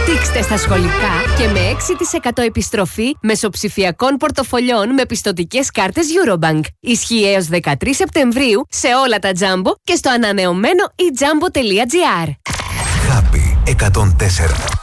Δείξτε στα σχολικά και με 6% επιστροφή μεσοψηφιακών πορτοφολιών με πιστωτικές κάρτες Eurobank. Ισχύει έως 13 Σεπτεμβρίου σε όλα τα Jumbo και στο ανανεωμένο eJumbo.gr. Happy 104.